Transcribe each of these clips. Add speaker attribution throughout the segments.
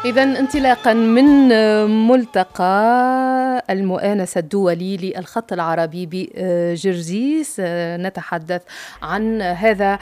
Speaker 1: إذا انطلاقا من ملتقى المؤانسة الدولي للخط العربي بجرجيس، نتحدث عن هذا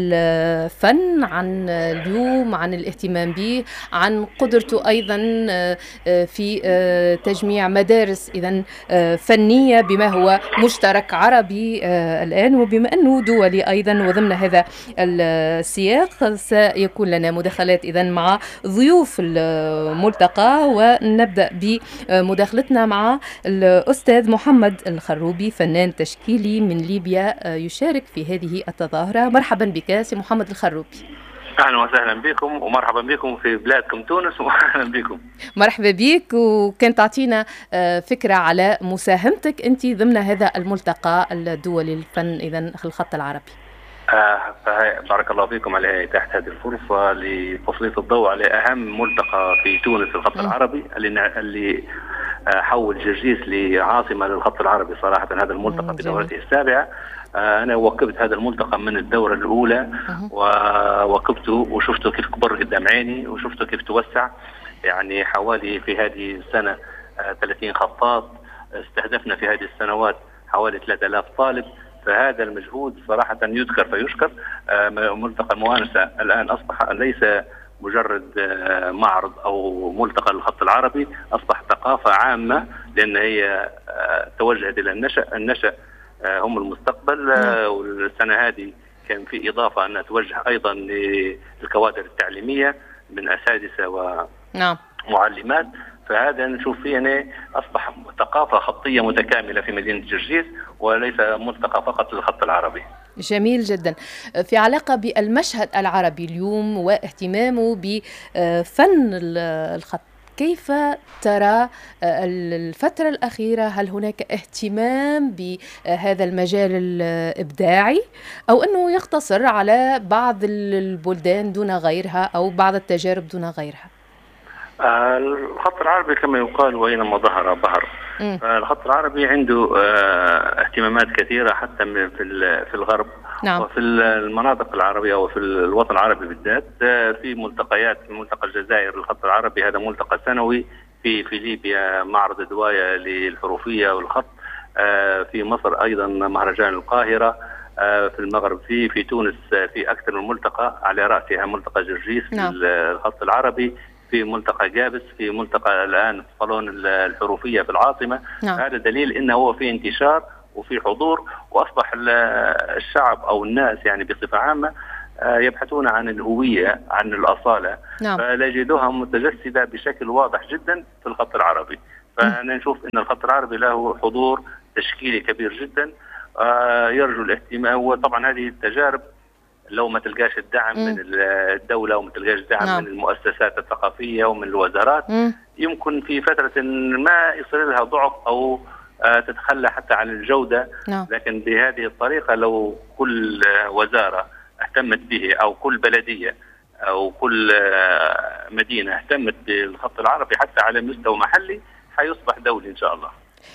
Speaker 1: الفن، عن اليوم، عن الاهتمام به، عن قدرته أيضا في تجميع مدارس إذا فنية بما هو مشترك عربي الآن، وبما أنه دولي أيضا. وضمن هذا السياق سيكون لنا مداخلات إذا مع ضيوف الملتقى، ونبدأ بمداخلتنا مع الأستاذ محمد الخروبي، فنان تشكيلي من ليبيا يشارك في هذه التظاهرة. مرحبا بك سي محمد الخروبي.
Speaker 2: أهلا وسهلا بكم، ومرحبا بكم في بلادكم تونس، وأهلا بكم.
Speaker 1: مرحبا بك. وكان تعطينا فكرة على مساهمتك أنت ضمن هذا الملتقى الدولي للفن إذا في الخط العربي.
Speaker 2: بارك الله فيكم على تحت هذه الفرصة لتسليط الضوء على أهم ملتقى في تونس في الخط العربي اللي حول جرجيس لعاصمة للخط العربي. صراحة هذا الملتقى بدورته السابعة. أنا وكبت هذا الملتقى من الدورة الأولى، ووكبته وشفته كيف كبر قدام عيني، وشفته كيف توسع. يعني حوالي في هذه السنة 30 خطاط، استهدفنا في هذه السنوات حوالي 3000 طالب. فهذا المجهود صراحة يذكر فيشكر. ملتقى المؤانسة الآن أصبح ليس مجرد معرض أو ملتقى للخط العربي، أصبح ثقافة عامة، لأن هي توجهت إلى النشأ هم المستقبل. والسنة هذه كان في إضافة أنها توجه أيضا للكوادر التعليمية من أساتذة ومعلمات. فهذا نشوف فيه أنه أصبح ثقافة خطية متكاملة في مدينة جرجيس، وليس ملتقى فقط للخط العربي.
Speaker 1: جميل جدا. في علاقة بالمشهد العربي اليوم واهتمامه بفن الخط، كيف ترى الفترة الأخيرة؟ هل هناك اهتمام بهذا المجال الإبداعي، أو أنه يقتصر على بعض البلدان دون غيرها، أو بعض التجارب دون غيرها؟
Speaker 2: الخط العربي كما يقال وإنما ظهر بهر. الخط العربي عنده اهتمامات كثيرة حتى في الغرب. وفي المناطق العربية وفي الوطن العربي بالذات. في ملتقيات، في ملتقى الجزائر للخط العربي، هذا ملتقى سنوي. في ليبيا معرض دواية للحروفية والخط. في مصر أيضا مهرجان القاهرة. في المغرب في تونس في أكثر من ملتقى، على رأسها ملتقى جرجيس في الخط العربي. في ملتقى جابس، في ملتقى الآن صالون الحروفية في العاصمة. هذا دليل أنه هو في انتشار وفي حضور، وأصبح الشعب أو الناس يعني بصفة عامة يبحثون عن الهوية، عن الأصالة. فنجدوها متجسدة بشكل واضح جدا في الخط العربي. فأنا نشوف أن الخط العربي له حضور تشكيلي كبير جدا. يرجو الاهتمام. وطبعا هذه التجارب لو ما تلقاش الدعم من الدولة، وما تلقاش دعم من المؤسسات الثقافية ومن الوزارات، يمكن في فترة ما يصير لها ضعف أو تتخلى حتى عن الجودة. لكن بهذه الطريقة لو كل وزارة اهتمت به، أو كل بلدية أو كل مدينة اهتمت بالخط العربي حتى على مستوى محلي، حيصبح دولي إن شاء الله.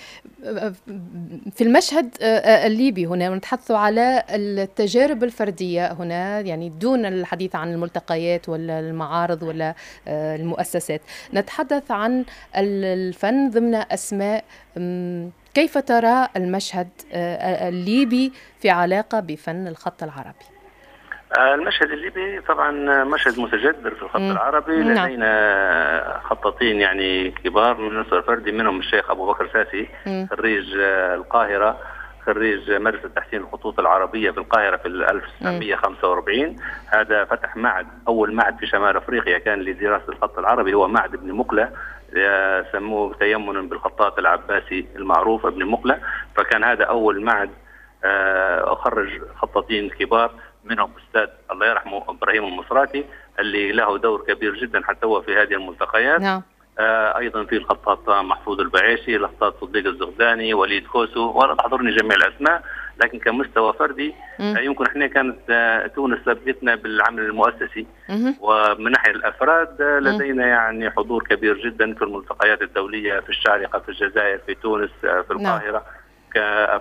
Speaker 1: في المشهد الليبي هنا نتحدث على التجارب الفردية هنا، يعني دون الحديث عن الملتقيات ولا المعارض ولا المؤسسات. نتحدث عن الفن ضمن أسماء. كيف ترى المشهد الليبي في علاقة بفن الخط العربي؟
Speaker 2: المشهد الليبي طبعا مشهد متجذر في الخط العربي. لدينا خطاطين يعني كبار من النصر الفردي، منهم الشيخ أبو بكر ساسي، خريج القاهرة، خريج مدرسة تحسين الخطوط العربية في القاهرة في 1945. هذا فتح معهد، أول معهد في شمال أفريقيا كان لدراسة الخط العربي، هو معهد ابن مقلة، سموه تيمنا بالخطاط العباسي المعروف ابن مقلة. فكان هذا أول معهد أخرج خطاطين كبار، منهم أستاذ الله يرحمه إبراهيم المصراتي، اللي له دور كبير جدا حتى هو في هذه الملتقيات. أيضا في الخطاط محفوظ البعيشي، الخطاط صديق الزغداني، وليد كوسو، ولا تحضرني جميع الأسماء. لكن كمستوى فردي يمكن احنا كانت تونس سبقتنا بالعمل المؤسسي. ومن ناحية الأفراد لدينا يعني حضور كبير جدا في الملتقيات الدولية، في الشارقة، في الجزائر، في تونس، في القاهرة كأفراد.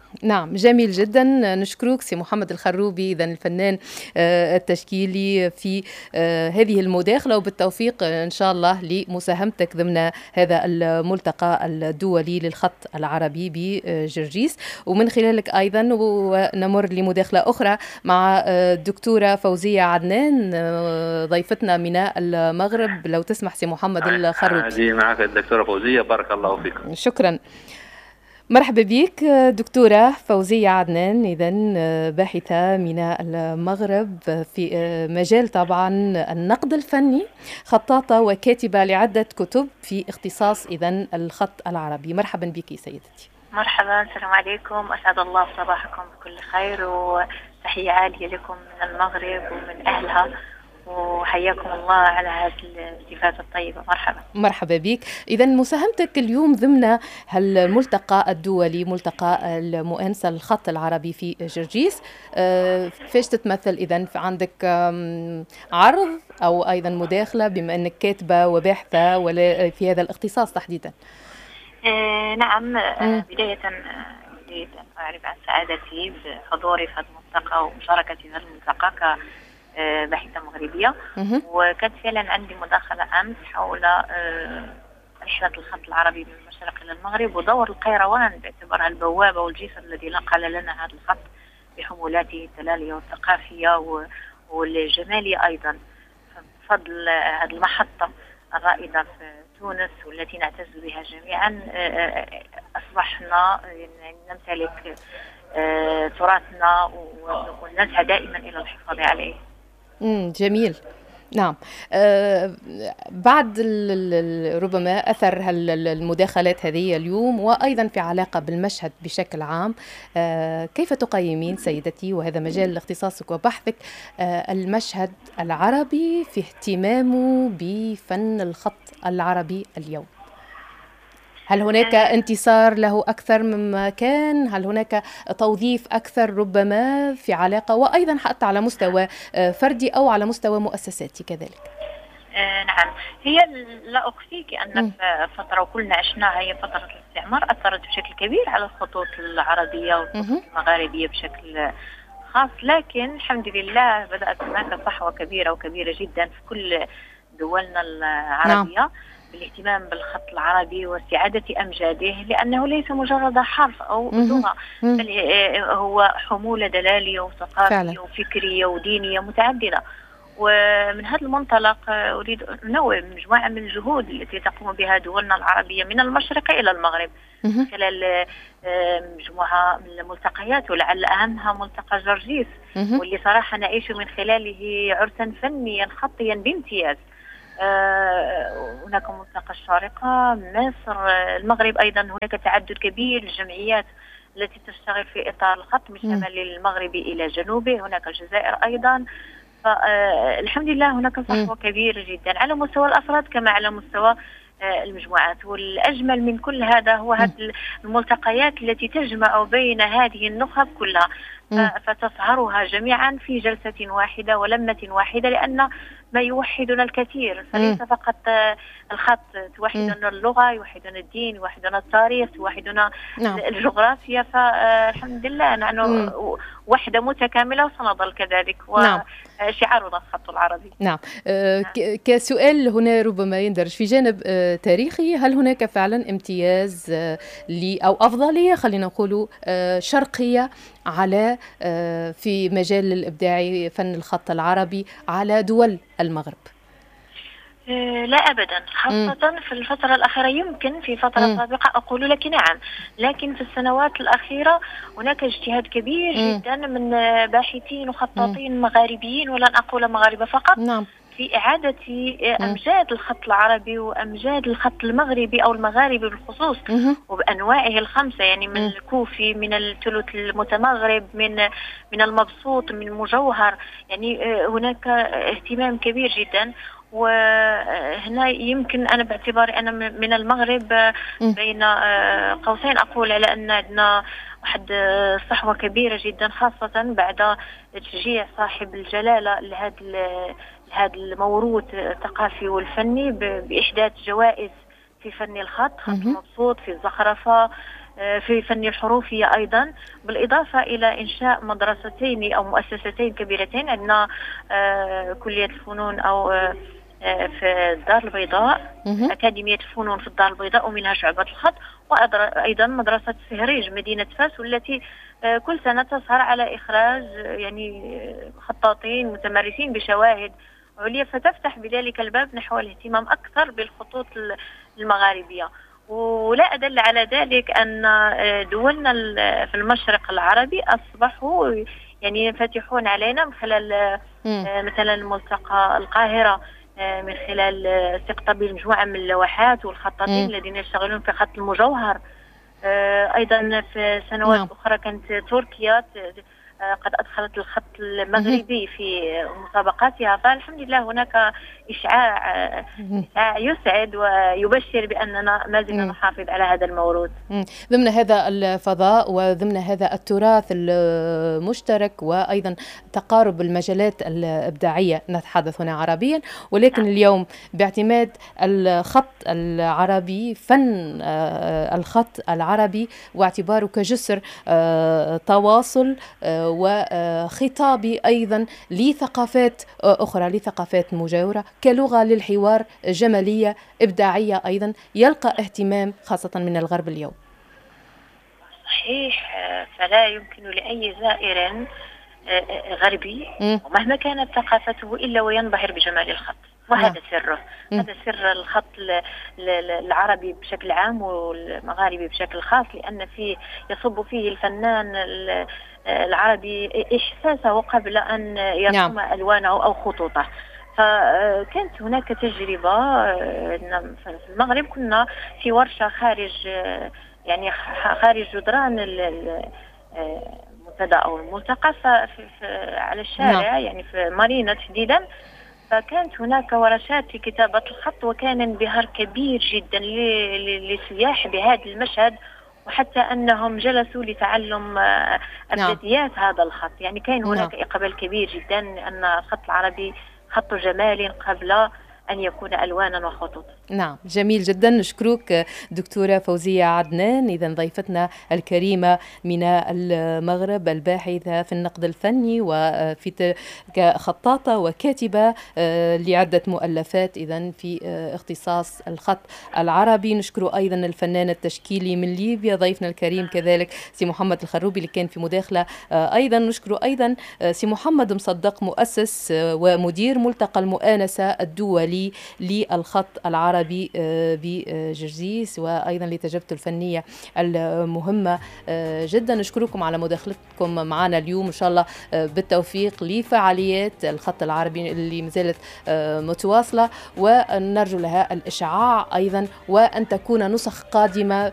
Speaker 1: نعم جميل جدا. نشكرك سي محمد الخروبي إذن الفنان التشكيلي في هذه المداخلة، وبالتوفيق إن شاء الله لمساهمتك ضمن هذا الملتقى الدولي للخط العربي بجرجيس. ومن خلالك أيضا ونمر لمداخلة أخرى مع الدكتورة فوزية عدنان ضيفتنا من المغرب، لو تسمح سي محمد الخروبي.
Speaker 2: معك الدكتورة فوزية، بارك الله فيك.
Speaker 1: شكرا. مرحبا بك دكتورة فوزية عدنان، إذن باحثة من المغرب في مجال طبعا النقد الفني، خطاطة وكاتبة لعدة كتب في اختصاص إذن الخط العربي. مرحبا بك سيدتي.
Speaker 3: مرحبا، السلام عليكم، أسعد الله صباحكم بكل خير، وتحية عالية لكم من المغرب ومن أهلها، وحياكم الله على هذه الاستفادة الطيبة. مرحبا
Speaker 1: بك. إذا مساهمتك اليوم ضمن الملتقى الدولي، ملتقى المؤانسة الخط العربي في جرجيس، فاش تتمثل؟ إذا عندك عرض أو أيضا مداخلة بما أنك كاتبة وباحثة ولا في هذا الاختصاص تحديدا؟
Speaker 3: نعم. بداية أعرف عن سعادتي بحضوري في هذا الملتقى ومشاركتي في هذا الملتقى باحثة مغربية. وكانت فعلا عندي مداخلة أمس حول رحلة الخط العربي من المشرق إلى المغرب، ودور القيروان باعتبارها البوابة والجسر الذي نقل لنا هذا الخط بحمولاته التلالية والثقافية والجمالية أيضا. بفضل هذه المحطة الرائدة في تونس والتي نعتز بها جميعا، أصبحنا نمتلك تراثنا ونسعى دائما إلى الحفاظ عليه.
Speaker 1: جميل. نعم. بعد ربما أثر المداخلات هذه اليوم وأيضا في علاقة بالمشهد بشكل عام، كيف تقيمين سيدتي، وهذا مجال اختصاصك وبحثك، المشهد العربي في اهتمامه بفن الخط العربي اليوم؟ هل هناك انتصار له أكثر مما كان؟ هل هناك توظيف أكثر ربما في علاقة، وأيضا حتى على مستوى فردي أو على مستوى مؤسساتي كذلك؟
Speaker 3: نعم، هي لا أخفيك أن فترة وكلنا عشناها هي فترة الاستعمار، أثرت بشكل كبير على الخطوط العربية والخطوط المغاربية بشكل خاص، لكن الحمد لله بدأت هناك صحوة كبيرة وكبيرة جدا في كل دولنا العربية. نعم. بالاهتمام بالخط العربي واستعادة أمجاده، لأنه ليس مجرد حرف أو لغة، بل هو حمولة دلالية وثقافية وفكرية ودينية متعددة. ومن هذا المنطلق أريد أن أنوه مجموعة من الجهود التي تقوم بها دولنا العربية من المشرق إلى المغرب خلال مجموعة من الملتقيات، ولعل أهمها ملتقى جرجيس، واللي صراحة نعيش من خلاله عرسا فنيا خطيا بامتياز. هناك ملتقى الشارقة، مصر، المغرب أيضا هناك تعدد كبير للجمعيات التي تشتغل في إطار الخط من شمال المغرب إلى جنوبه، هناك الجزائر أيضا. فالحمد لله هناك صحوة كبيرة جدا على مستوى الأفراد كما على مستوى المجموعات. والأجمل من كل هذا هو هذه الملتقيات التي تجمع بين هذه النخب كلها، فتصهرها جميعا في جلسة واحدة ولمة واحدة، لأن ما يوحدنا الكثير، فليس فقط الخط، توحدنا اللغة، يوحدنا الدين، يوحدنا التاريخ، يوحدنا الجغرافيا. فالحمد لله نحن وحدة متكاملة وسنظل كذلك، وشعارنا الخط العربي.
Speaker 1: نعم. كسؤال هنا ربما يندرج في جانب تاريخي، هل هناك فعلا امتياز أو أفضلية خلينا نقول شرقية على في مجال الإبداع فن الخط العربي على دول المغرب؟
Speaker 3: لا أبدا، خاصة في الفترة الأخيرة. يمكن في فترة سابقة أقول لك نعم، لكن في السنوات الأخيرة هناك اجتهاد كبير جدا من باحثين وخطاطين مغاربيين، ولن أقول مغاربة فقط، في إعادة أمجاد الخط العربي وأمجاد الخط المغربي أو المغاربي بالخصوص، وبأنواعه الخمسة، يعني من الكوفي، من الثلث المتمغرب، من المبسوط، من المجوهر. يعني هناك اهتمام كبير جدا. وهنا يمكن أنا باعتباري أنا من المغرب بين قوسين أقول على أن عندنا واحد صحوة كبيرة جدا، خاصة بعد تشجيع صاحب الجلالة لهذا الموروث الثقافي والفني بإحداث جوائز في فن الخط، خط مبسوط، في الزخرفة، في فن الحروفية أيضا، بالإضافة إلى إنشاء مدرستين أو مؤسستين كبيرتين. عندنا كلية الفنون أو في الدار البيضاء، أكاديمية الفنون في الدار البيضاء ومنها شعبة الخط، وأيضا مدرسة سهريج مدينة فاس، والتي كل سنة تسهر على إخراج يعني خطاطين متمرسين بشواهد عليا، فتفتح بذلك الباب نحو الاهتمام أكثر بالخطوط المغاربية. ولا أدل على ذلك أن دولنا في المشرق العربي أصبحوا يعني ينفتحون علينا من خلال مثلا ملتقى القاهرة، من خلال استقطاب مجموعة من اللوحات والخطاطين الذين يشتغلون في خط المجوهر. أيضا في سنوات أخرى كانت تركيا قد أدخلت الخط المغربي في مسابقاتها، فالحمد لله هناك إشعاع يسعد ويبشر بأننا ما زلنا نحافظ على هذا الموروث
Speaker 1: ضمن هذا الفضاء وضمن هذا التراث المشترك، وأيضا تقارب المجالات الإبداعية. نتحدث هنا عربيا، ولكن اليوم باعتماد الخط العربي، فن الخط العربي واعتباره كجسر تواصل وخطابي أيضا لثقافات أخرى، لثقافات مجاورة، كلغة للحوار جمالية إبداعية أيضا يلقى اهتمام خاصة من الغرب اليوم.
Speaker 3: صحيح، فلا يمكن لأي زائر غربي ومهما كانت ثقافته إلا وينبهر بجمال الخط، وهذا سره. هذا سر الخط العربي بشكل عام والمغاربي بشكل خاص، لأن فيه يصب فيه الفنان العربي إحساسه قبل أن يرسم ألوانه أو خطوطه. فكانت هناك تجربة في المغرب، كنا في ورشة خارج يعني خارج جدران المنتدى أو الملتقى على الشارع، يعني في مارينا تحديدا. فكانت هناك ورشات لكتابة الخط، وكان انبهار كبير جدا للسياح بهذا المشهد، وحتى أنهم جلسوا لتعلم أبجديات هذا الخط. يعني كان هناك إقبال كبير جدا أن الخط العربي خط جمال قبل أن يكون ألوانا وخطوط.
Speaker 1: نعم، جميل جدا. نشكرك دكتورة فوزية عدنان، إذن ضيفتنا الكريمة من المغرب، الباحثة في النقد الفني وفي كخطاطة وكاتبة لعدة مؤلفات إذن في اختصاص الخط العربي. نشكر أيضا الفنان التشكيلي من ليبيا ضيفنا الكريم كذلك سي محمد الخروبي اللي كان في مداخلة أيضا. نشكر أيضا سي محمد مصدق مؤسس ومدير ملتقى المؤانسة الدولي للخط العربي بجرزيس، وأيضا لتجربته الفنية المهمة جدا. نشكركم على مداخلتكم معنا اليوم، إن شاء الله بالتوفيق لفعاليات الخط العربي اللي مازالت متواصلة، ونرجو لها الإشعاع أيضا، وأن تكون نسخ قادمة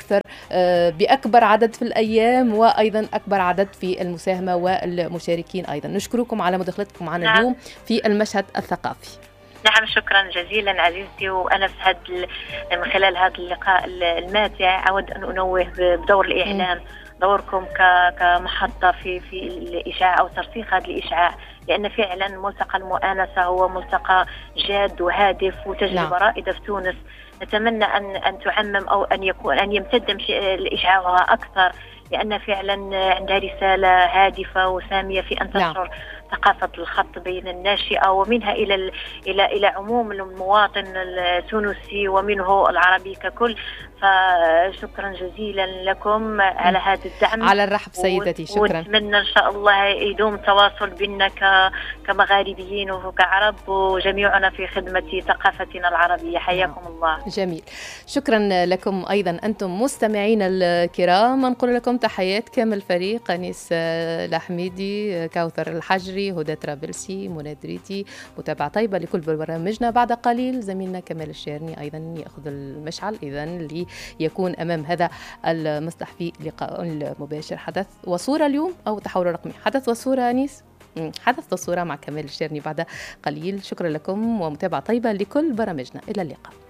Speaker 1: بأكبر عدد في الأيام، وأيضا أكبر عدد في المساهمة والمشاركين أيضا. نشكركم على مداخلتكم معنا اليوم في المشهد الثقافي.
Speaker 3: نعم، شكرا جزيلا عزيزتي. وأنا في من خلال هذا اللقاء الماتع أود أن أنوه بدور الإعلام، دوركم كمحطة في الإشعاع أو ترسيخ هذا الإشعاع، لأن فعلا ملتقى المؤانسة هو ملتقى جاد وهادف وتجربة رائدة في تونس. نتمنى أن تعمم أو أن يمتد الإشعاع أكثر، لأن فعلا عندها رسالة هادفة وسامية في أن تنشر ثقافة الخط بين الناشئة، ومنها إلى عموم المواطن التونسي ومنه العربي ككل. فشكرا جزيلا لكم على هذا الدعم.
Speaker 1: على الرحب سيدتي، شكرا.
Speaker 3: ونتمنى إن شاء الله يدوم التواصل بيننا كمغاربيين وكعرب، وجميعنا في خدمة ثقافتنا العربية. حياكم الله.
Speaker 1: جميل، شكرا لكم أيضا أنتم مستمعين الكرام. نقول لكم تحيات كامل فريق، أنيس الحميدي، كوثر الحجري، هدى ترابلسي، منى دريتي. متابعة طيبة لكل برامجنا. بعد قليل زميلنا كمال الشيرني أيضا يأخذ المشعل إذن ليكون أمام هذا المسرح في لقاء مباشر. حدث وصورة اليوم أو تحول رقمي، حدث وصورة أنيس، حدث وصورة مع كمال الشيرني بعد قليل. شكرا لكم ومتابعة طيبة لكل برامجنا. إلى اللقاء.